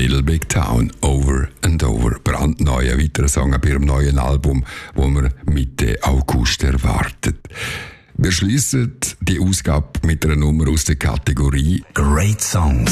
Little Big Town, Over and Over. Brandneu, ein weiterer Song bei ihrem neuen Album, wo man Mitte August erwartet. Wir schließen die Ausgabe mit einer Nummer aus der Kategorie Great Songs.